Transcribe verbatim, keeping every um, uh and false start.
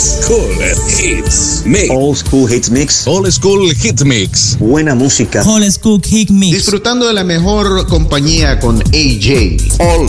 Mix. Cool Hits Mix. Old School Hits Mix. Old School Hit Mix. Buena música. Old School Hit Mix. Disfrutando de la mejor compañía con A J. Old